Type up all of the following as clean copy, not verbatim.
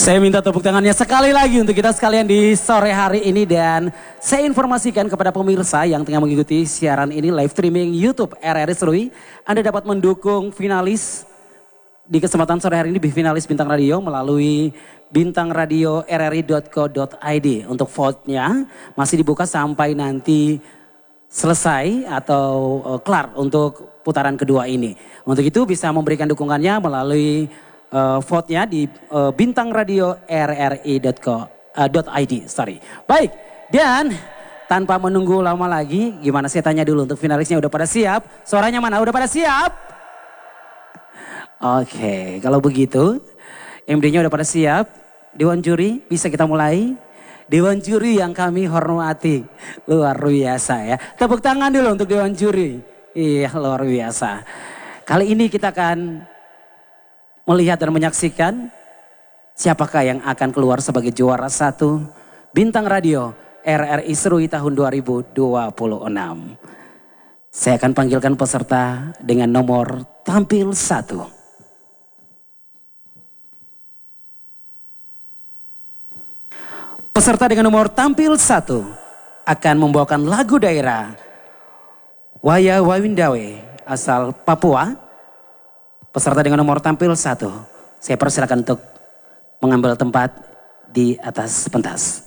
Saya minta tepuk tangannya sekali lagi untuk kita sekalian di sore hari ini. Dan saya informasikan kepada pemirsa yang tengah mengikuti siaran ini live streaming YouTube RRI Serui. Anda dapat mendukung finalis di kesempatan sore hari ini, finalis Bintang Radio melalui bintangradioRRI.co.id. Untuk vote-nya masih dibuka sampai nanti selesai atau kelar untuk putaran kedua ini. Untuk itu bisa memberikan dukungannya melalui vote-nya di bintangradioRRI.co.id. Baik, dan tanpa menunggu lama lagi, gimana saya tanya dulu untuk finalisnya udah pada siap? Suaranya mana? Udah pada siap? Oke, kalau begitu MD-nya udah pada siap. Dewan juri bisa kita mulai. Dewan juri yang kami hormati, luar biasa ya. Tepuk tangan dulu untuk Dewan juri. Iya, luar biasa. Kali ini kita akan melihat dan menyaksikan siapakah yang akan keluar sebagai juara satu Bintang Radio RRI Serui tahun 2026. Saya akan panggilkan peserta dengan nomor tampil 1. Peserta dengan nomor tampil 1 akan membawakan lagu daerah Waya Wawindawe asal Papua. Peserta dengan nomor tampil 1, saya persilakan untuk mengambil tempat di atas pentas.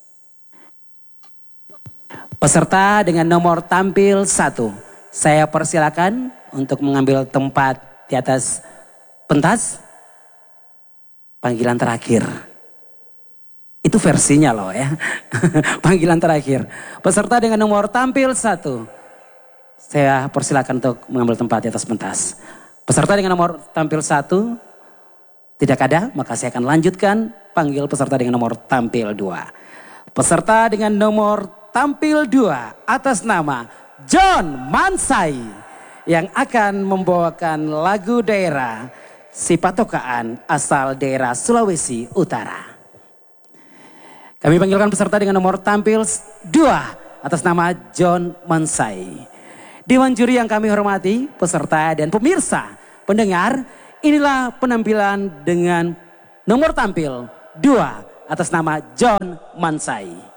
Peserta dengan nomor tampil 1, saya persilakan untuk mengambil tempat di atas pentas. Panggilan terakhir. Itu versinya loh ya. Panggilan terakhir. Peserta dengan nomor tampil 1, saya persilakan untuk mengambil tempat di atas pentas. Peserta dengan nomor tampil 1 tidak ada, maka saya akan lanjutkan panggil peserta dengan nomor tampil 2. Peserta dengan nomor tampil 2 atas nama John Mansai yang akan membawakan lagu daerah Sipatokaan asal daerah Sulawesi Utara. Kami panggilkan peserta dengan nomor tampil 2 atas nama John Mansai. Dewan juri yang kami hormati, peserta dan pemirsa, pendengar, inilah penampilan dengan nomor tampil 2 atas nama John Mansai.